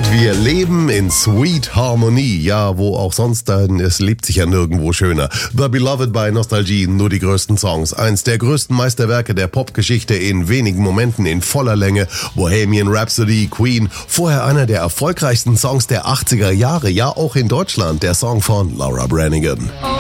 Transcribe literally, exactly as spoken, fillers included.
Und wir leben in Sweet Harmonie. Ja, wo auch sonst, denn es lebt sich ja nirgendwo schöner. The Beloved bei Nostalgie, nur die größten Songs. Eins der größten Meisterwerke der Popgeschichte in wenigen Momenten in voller Länge. Bohemian Rhapsody, Queen. Vorher einer der erfolgreichsten Songs der achtziger Jahre. Ja, auch in Deutschland. Der Song von Laura Branigan.